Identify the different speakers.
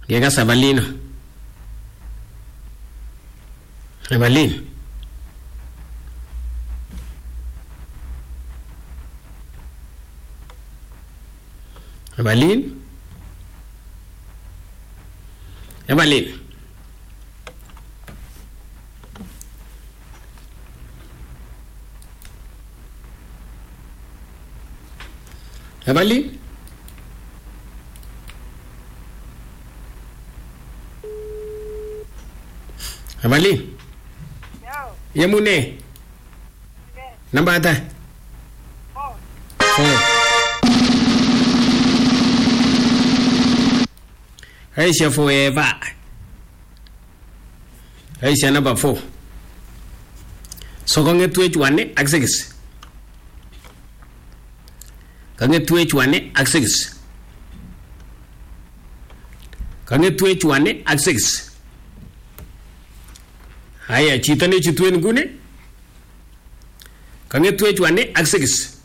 Speaker 1: Gekas Evalino. Evalin. Evalin. Evalin. Evalin. Evalin. Yamune. Namba ata? 4. Aisha forever. Aisha number 4. So kange twitch 1 ak 6. Kange twitch 1 ak 6. Kange twitch 1 ak 6. Haya chito ne chitwen ngune. Kange twitch 1 ak 6.